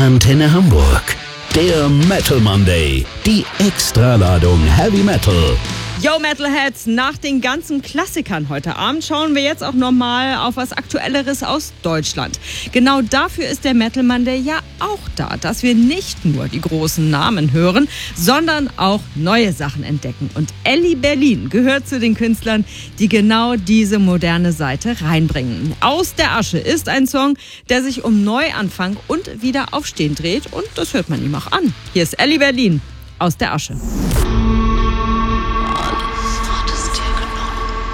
Antenne Hamburg. Der Metal Monday. Die Extraladung Heavy Metal. Yo Metalheads, nach den ganzen Klassikern heute Abend schauen wir jetzt auch nochmal auf was Aktuelleres aus Deutschland. Genau dafür ist der Metal Monday ja auch da, dass wir nicht nur die großen Namen hören, sondern auch neue Sachen entdecken. Und Elli Berlin gehört zu den Künstlern, die genau diese moderne Seite reinbringen. Aus der Asche ist ein Song, der sich um Neuanfang und Wiederaufstehen dreht, und das hört man ihm auch an. Hier ist Elli Berlin, Aus der Asche.